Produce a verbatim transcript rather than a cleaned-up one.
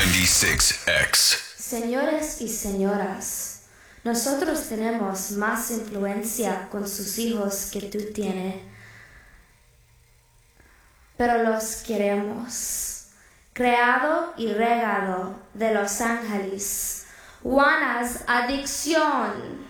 ninety-six X. Señores y señoras, nosotros tenemos más influencia con sus hijos que tú tienes, pero los queremos. Creado y regado de Los Ángeles, Juana's Adicción.